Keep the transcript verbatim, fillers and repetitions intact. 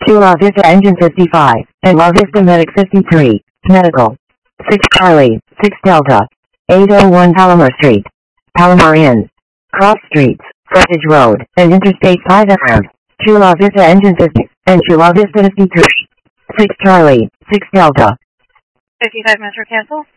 Chula Vista Engine fifty-five, and La Vista Medic fifty-three, Medical. six Charlie, six Delta. eight oh one Palomar Street. Palomar Inn. Cross Streets, Frontage Road, and Interstate five around. Chula Vista Engine fifty, and Chula Vista fifty-three. six Charlie, six Delta. fifty-five minutes for cancel.